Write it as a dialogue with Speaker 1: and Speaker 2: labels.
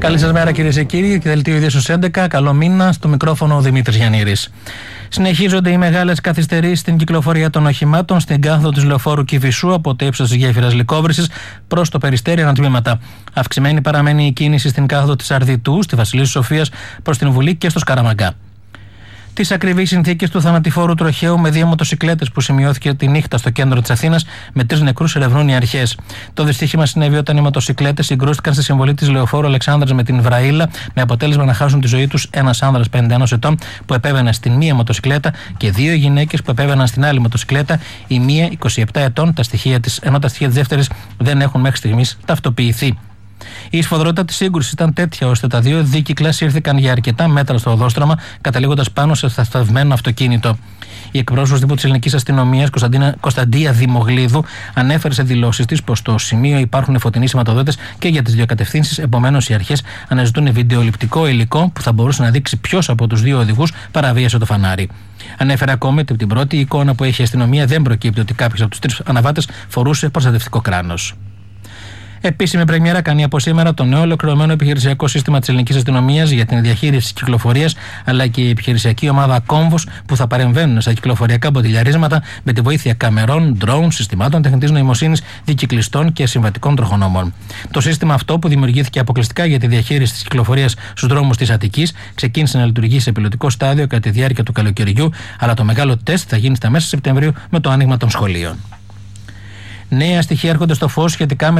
Speaker 1: Καλή σας μέρα κυρίες και κύριοι, και δελτίο ειδήσεως 11. Καλό μήνα, στο μικρόφωνο ο Δημήτρης Γιαννήρης. Συνεχίζονται οι μεγάλες καθυστερήσεις στην κυκλοφορία των οχημάτων στην κάθοδο της λεωφόρου Κηφισού από το ύψος της γέφυρας Λυκόβρυσης προς το Περιστέρι ανατμήματα. Αυξημένη παραμένει η κίνηση στην κάθοδο της Αρδιτού, στη Βασιλής Σοφίας προς την Βουλή και στο Σκαραμαγκά. Τις ακριβείς συνθήκες του θανατηφόρου τροχαίου με 2 μοτοσικλέτες που σημειώθηκε τη νύχτα στο κέντρο της Αθήνας με 3 νεκρούς ερευνούν οι αρχές. Το δυστύχημα συνέβη όταν οι μοτοσικλέτες συγκρούστηκαν στη συμβολή της λεωφόρου Αλεξάνδρας με την Βραΐλα, με αποτέλεσμα να χάσουν τη ζωή τους ένας άνδρας 51 ετών που επέβαινε στην μία μοτοσικλέτα και 2 γυναίκες που επέβαιναν στην άλλη μοτοσικλέτα, η μία 27 ετών, ενώ τα στοιχεία της δεύτερης δεν έχουν μέχρι στιγμής ταυτοποιηθεί. Η σφοδρότητα της σύγκρουσης ήταν τέτοια ώστε τα 2 δίκυκλα σύρθηκαν για αρκετά μέτρα στο οδόστρωμα, καταλήγοντας πάνω σε σταθευμένο αυτοκίνητο. Η εκπρόσωπος τύπου της ελληνικής αστυνομίας, Κωνσταντία Δημογλίδου, ανέφερε σε δηλώσεις της πως στο σημείο υπάρχουν φωτεινοί σηματοδότες και για τις 2 κατευθύνσεις. Επομένως, οι αρχές αναζητούν βιντεοληπτικό υλικό που θα μπορούσε να δείξει ποιος από τους 2 οδηγούς παραβίασε το φανάρι. Ανέφερε ακόμη ότι από την πρώτη εικόνα που έχει η αστυνομία δεν προκύπτει ότι κάποιος από τους 3 αναβάτες φορούσε προστατευτικό κράνος. Επίσημη πρεμιέρα κάνει από σήμερα το νέο ολοκληρωμένο επιχειρησιακό σύστημα της ελληνικής αστυνομίας για την διαχείριση της κυκλοφορίας, αλλά και η επιχειρησιακή ομάδα Κόμβος που θα παρεμβαίνουν στα κυκλοφοριακά μποτιλιαρίσματα με τη βοήθεια καμερών, drone, συστημάτων τεχνητής νοημοσύνης, δικυκλιστών και συμβατικών τροχονόμων. Το σύστημα αυτό, που δημιουργήθηκε αποκλειστικά για τη διαχείριση της κυκλοφορίας στους δρόμους της Αττικής, ξεκίνησε να λειτουργεί σε πιλωτικό στάδιο κατά τη διάρκεια του καλοκαιριού, αλλά το μεγάλο τεστ θα γίνει στα μέσα Σεπτεμβρίου με το άνοιγμα των σχολείων. Νέα στοιχεία έρχονται στο φως σχετικά με